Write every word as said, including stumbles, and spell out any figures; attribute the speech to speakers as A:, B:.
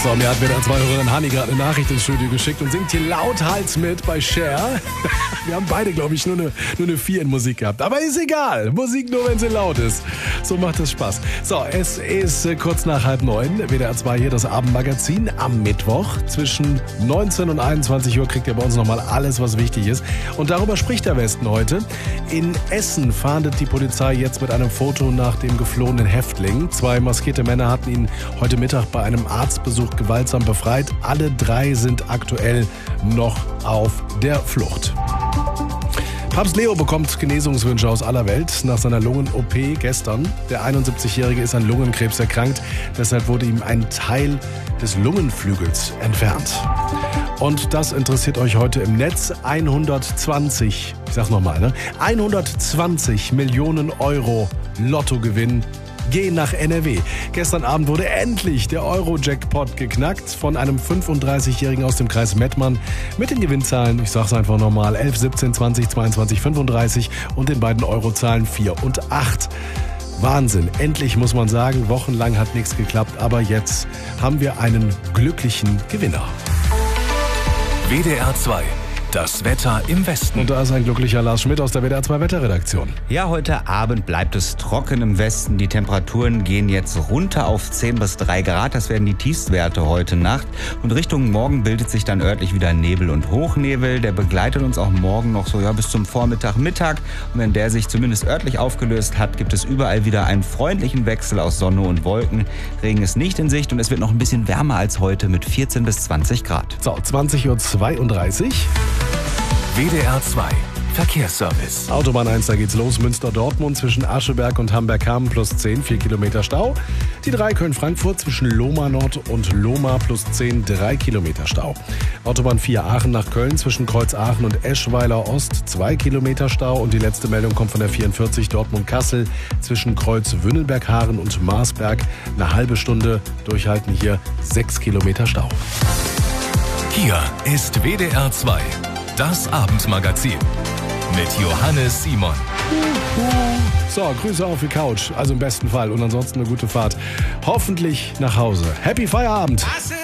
A: So, mir hat wieder zwei Hörerin Hanni gerade eine Nachricht ins Studio geschickt und singt hier lauthals mit bei Cher. Wir haben beide, glaube ich, nur eine, nur eine vier in Musik gehabt. Aber ist egal. Musik nur, wenn sie laut ist. So macht es Spaß. So, es ist äh, kurz nach halb neun. W D R zwei hier, das Abendmagazin. Am Mittwoch zwischen neunzehn und einundzwanzig Uhr kriegt ihr bei uns nochmal alles, was wichtig ist. Und darüber spricht der Westen heute. In Essen fahndet die Polizei jetzt mit einem Foto nach dem geflohenen Häftling. Zwei maskierte Männer hatten ihn heute Mittag bei einem Arztbesuch gewaltsam befreit. Alle drei sind aktuell noch auf der Flucht. Papst Leo bekommt Genesungswünsche aus aller Welt nach seiner Lungen-O P gestern. Der einundsiebzigjährige ist an Lungenkrebs erkrankt. Deshalb wurde ihm ein Teil des Lungenflügels entfernt. Und das interessiert euch heute im Netz. hundertzwanzig, ich sag's nochmal, ne? hundertzwanzig Millionen Euro Lottogewinn gehen nach N R W. Gestern Abend wurde endlich der Euro-Jackpot geknackt von einem fünfunddreißigjährigen aus dem Kreis Mettmann mit den Gewinnzahlen, ich sag's einfach nochmal, elf, siebzehn, zwanzig, zweiundzwanzig, fünfunddreißig und den beiden Eurozahlen vier und acht. Wahnsinn. Endlich muss man sagen, wochenlang hat nichts geklappt, aber jetzt haben wir einen glücklichen Gewinner.
B: W D R zwei. Das Wetter im Westen.
A: Und da ist ein glücklicher Lars Schmidt aus der W D R zwei Wetterredaktion.
C: Ja, heute Abend bleibt es trocken im Westen. Die Temperaturen gehen jetzt runter auf zehn bis drei Grad. Das werden die Tiefstwerte heute Nacht. Und Richtung Morgen bildet sich dann örtlich wieder Nebel und Hochnebel. Der begleitet uns auch morgen noch so ja, bis zum Vormittag, Mittag. Und wenn der sich zumindest örtlich aufgelöst hat, gibt es überall wieder einen freundlichen Wechsel aus Sonne und Wolken. Regen ist nicht in Sicht und es wird noch ein bisschen wärmer als heute mit vierzehn bis zwanzig Grad.
A: So, zwanzig Uhr zweiunddreißig.
B: W D R zwei Verkehrsservice.
A: Autobahn eins, da geht's los. Münster-Dortmund zwischen Ascheberg und Hamberg-Hamm plus zehn, vier Kilometer Stau. Die drei Köln-Frankfurt zwischen Lohmar Nord und Lohmar plus zehn, drei Kilometer Stau. Autobahn vier Aachen nach Köln zwischen Kreuz-Aachen und Eschweiler Ost, zwei Kilometer Stau. Und die letzte Meldung kommt von der vierundvierzig Dortmund-Kassel zwischen Kreuz-Wünnelberg-Haaren und Marsberg. Eine halbe Stunde durchhalten hier, sechs Kilometer Stau.
B: Hier ist W D R zwei. Das Abendmagazin mit Johannes Simon.
A: So, Grüße auf die Couch, also im besten Fall und ansonsten eine gute Fahrt. Hoffentlich nach Hause. Happy Feierabend!